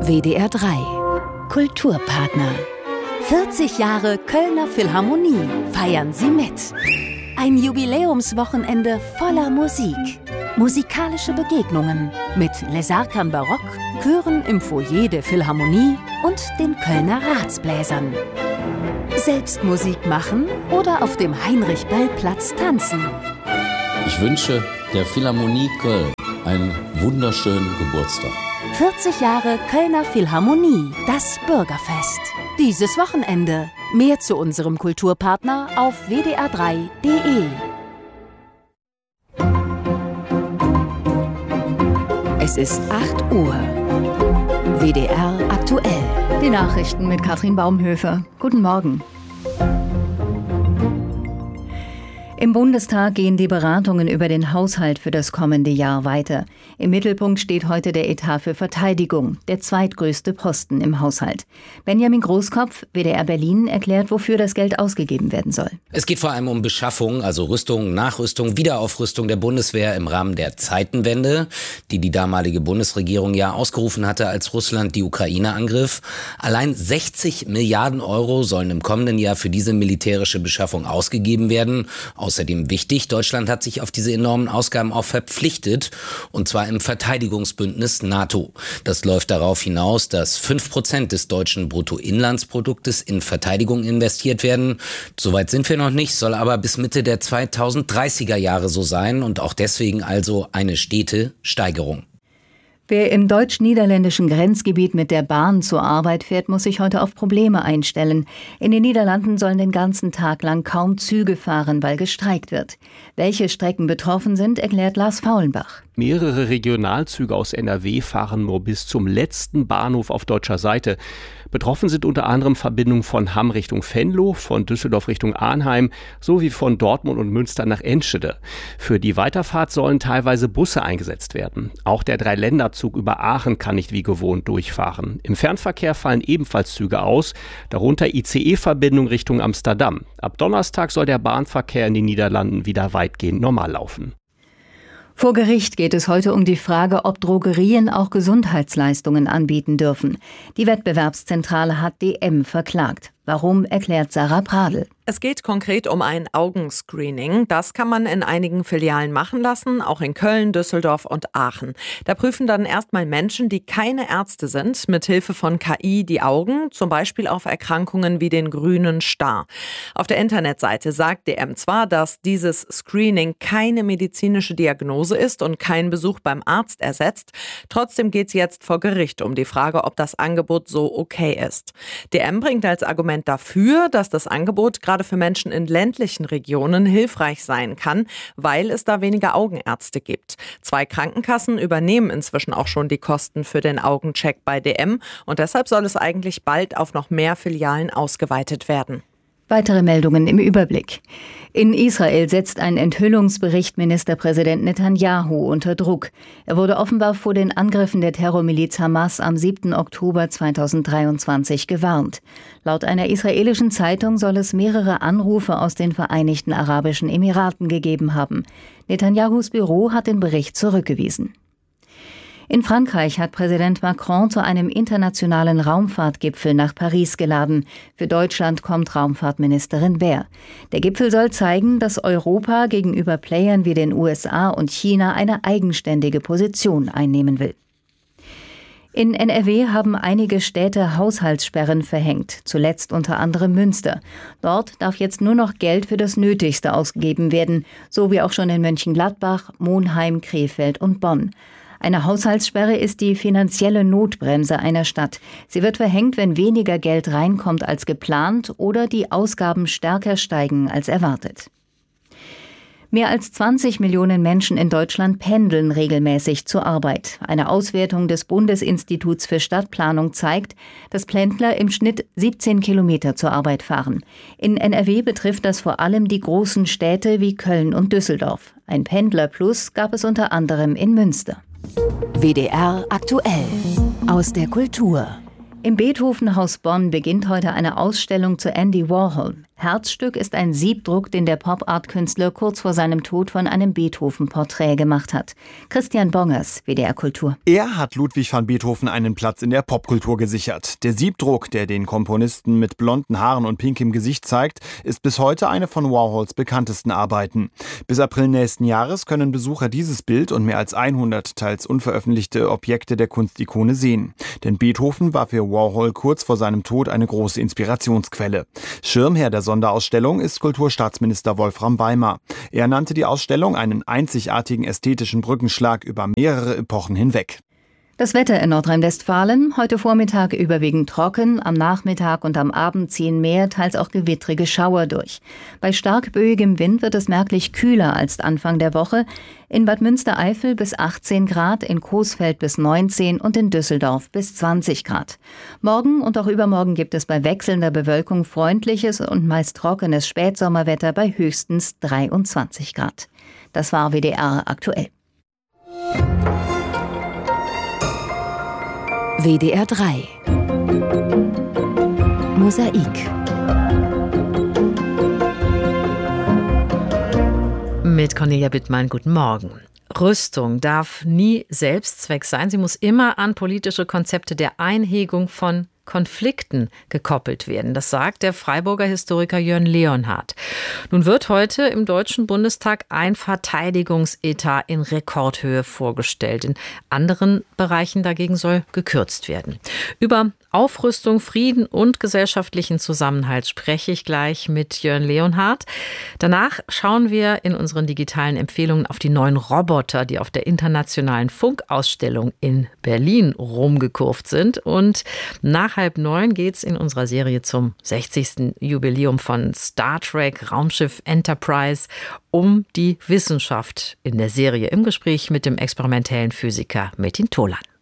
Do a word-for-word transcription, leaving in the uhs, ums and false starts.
W D R drei Kulturpartner. vierzig Jahre Kölner Philharmonie feiern Sie mit. Ein Jubiläumswochenende voller Musik. Musikalische Begegnungen mit Les Arcanes Barock, Chören im Foyer der Philharmonie und den Kölner Ratsbläsern. Selbst Musik machen oder auf dem Heinrich-Böll-Platz tanzen. Ich wünsche der Philharmonie Köln einen wunderschönen Geburtstag. vierzig Jahre Kölner Philharmonie, das Bürgerfest. Dieses Wochenende. Mehr zu unserem Kulturpartner auf w d r drei punkt d e. Es ist acht Uhr. W D R aktuell. Die Nachrichten mit Katrin Baumhöfer. Guten Morgen. Im Bundestag gehen die Beratungen über den Haushalt für das kommende Jahr weiter. Im Mittelpunkt steht heute der Etat für Verteidigung, der zweitgrößte Posten im Haushalt. Benjamin Großkopf, W D R Berlin, erklärt, wofür das Geld ausgegeben werden soll. Es geht vor allem um Beschaffung, also Rüstung, Nachrüstung, Wiederaufrüstung der Bundeswehr im Rahmen der Zeitenwende, die die damalige Bundesregierung ja ausgerufen hatte, als Russland die Ukraine angriff. Allein sechzig Milliarden Euro sollen im kommenden Jahr für diese militärische Beschaffung ausgegeben werden. Außerdem wichtig, Deutschland hat sich auf diese enormen Ausgaben auch verpflichtet, und zwar im Verteidigungsbündnis NATO. Das läuft darauf hinaus, dass fünf Prozent des deutschen Bruttoinlandsproduktes in Verteidigung investiert werden. Soweit sind wir noch nicht, soll aber bis Mitte der zweitausenddreißiger Jahre so sein und auch deswegen also eine stete Steigerung. Wer im deutsch-niederländischen Grenzgebiet mit der Bahn zur Arbeit fährt, muss sich heute auf Probleme einstellen. In den Niederlanden sollen den ganzen Tag lang kaum Züge fahren, weil gestreikt wird. Welche Strecken betroffen sind, erklärt Lars Faulenbach. Mehrere Regionalzüge aus N R W fahren nur bis zum letzten Bahnhof auf deutscher Seite. Betroffen sind unter anderem Verbindungen von Hamm Richtung Venlo, von Düsseldorf Richtung Arnheim sowie von Dortmund und Münster nach Enschede. Für die Weiterfahrt sollen teilweise Busse eingesetzt werden. Auch der Dreiländerzug über Aachen kann nicht wie gewohnt durchfahren. Im Fernverkehr fallen ebenfalls Züge aus, darunter I C E-Verbindung Richtung Amsterdam. Ab Donnerstag soll der Bahnverkehr in den Niederlanden wieder weitgehend normal laufen. Vor Gericht geht es heute um die Frage, ob Drogerien auch Gesundheitsleistungen anbieten dürfen. Die Wettbewerbszentrale hat D M verklagt. Warum, erklärt Sarah Pradl. Es geht konkret um ein Augenscreening. Das kann man in einigen Filialen machen lassen, auch in Köln, Düsseldorf und Aachen. Da prüfen dann erstmal Menschen, die keine Ärzte sind, mit Hilfe von K I die Augen, zum Beispiel auf Erkrankungen wie den grünen Star. Auf der Internetseite sagt D M zwar, dass dieses Screening keine medizinische Diagnose ist und keinen Besuch beim Arzt ersetzt. Trotzdem geht es jetzt vor Gericht um die Frage, ob das Angebot so okay ist. D M bringt als Argument dafür, dass das Angebot gerade für Menschen in ländlichen Regionen hilfreich sein kann, weil es da weniger Augenärzte gibt. Zwei Krankenkassen übernehmen inzwischen auch schon die Kosten für den Augencheck bei D M und deshalb soll es eigentlich bald auf noch mehr Filialen ausgeweitet werden. Weitere Meldungen im Überblick. In Israel setzt ein Enthüllungsbericht Ministerpräsident Netanyahu unter Druck. Er wurde offenbar vor den Angriffen der Terrormiliz Hamas am siebten Oktober zweitausenddreiundzwanzig gewarnt. Laut einer israelischen Zeitung soll es mehrere Anrufe aus den Vereinigten Arabischen Emiraten gegeben haben. Netanyahus Büro hat den Bericht zurückgewiesen. In Frankreich hat Präsident Macron zu einem internationalen Raumfahrtgipfel nach Paris geladen. Für Deutschland kommt Raumfahrtministerin Baer. Der Gipfel soll zeigen, dass Europa gegenüber Playern wie den U S A und China eine eigenständige Position einnehmen will. In N R W haben einige Städte Haushaltssperren verhängt, zuletzt unter anderem Münster. Dort darf jetzt nur noch Geld für das Nötigste ausgegeben werden, so wie auch schon in Mönchengladbach, Monheim, Krefeld und Bonn. Eine Haushaltssperre ist die finanzielle Notbremse einer Stadt. Sie wird verhängt, wenn weniger Geld reinkommt als geplant oder die Ausgaben stärker steigen als erwartet. Mehr als zwanzig Millionen Menschen in Deutschland pendeln regelmäßig zur Arbeit. Eine Auswertung des Bundesinstituts für Stadtplanung zeigt, dass Pendler im Schnitt siebzehn Kilometer zur Arbeit fahren. In N R W betrifft das vor allem die großen Städte wie Köln und Düsseldorf. Ein Pendlerplus gab es unter anderem in Münster. W D R aktuell aus der Kultur. Im Beethoven-Haus Bonn beginnt heute eine Ausstellung zu Andy Warhol. Herzstück ist ein Siebdruck, den der Pop-Art-Künstler kurz vor seinem Tod von einem Beethoven-Porträt gemacht hat. Christian Bongers, W D R Kultur. Er hat Ludwig van Beethoven einen Platz in der Popkultur gesichert. Der Siebdruck, der den Komponisten mit blonden Haaren und pinkem Gesicht zeigt, ist bis heute eine von Warhols bekanntesten Arbeiten. Bis April nächsten Jahres können Besucher dieses Bild und mehr als hundert teils unveröffentlichte Objekte der Kunstikone sehen. Denn Beethoven war für Warhol kurz vor seinem Tod eine große Inspirationsquelle. Schirmherr der Sonderausstellung ist Kulturstaatsminister Wolfram Weimar. Er nannte die Ausstellung einen einzigartigen ästhetischen Brückenschlag über mehrere Epochen hinweg. Das Wetter in Nordrhein-Westfalen, heute Vormittag überwiegend trocken, am Nachmittag und am Abend ziehen mehr, teils auch gewittrige Schauer durch. Bei stark böigem Wind wird es merklich kühler als Anfang der Woche. In Bad Münstereifel bis achtzehn Grad, in Coesfeld bis neunzehn und in Düsseldorf bis zwanzig Grad. Morgen und auch übermorgen gibt es bei wechselnder Bewölkung freundliches und meist trockenes Spätsommerwetter bei höchstens dreiundzwanzig Grad. Das war W D R aktuell. W D R drei Mosaik. Mit Cornelia Bittmann, guten Morgen. Rüstung darf nie Selbstzweck sein. Sie muss immer an politische Konzepte der Einhegung von Konflikten gekoppelt werden. Das sagt der Freiburger Historiker Jörn Leonhardt. Nun wird heute im Deutschen Bundestag ein Verteidigungsetat in Rekordhöhe vorgestellt. In anderen Bereichen dagegen soll gekürzt werden. Über Aufrüstung, Frieden und gesellschaftlichen Zusammenhalt spreche ich gleich mit Jörn Leonhardt. Danach schauen wir in unseren digitalen Empfehlungen auf die neuen Roboter, die auf der internationalen Funkausstellung in Berlin rumgekurvt sind. Und nach halb neun geht's in unserer Serie zum sechzigsten Jubiläum von Star Trek Raumschiff Enterprise um die Wissenschaft in der Serie im Gespräch mit dem experimentellen Physiker Metin Tolan.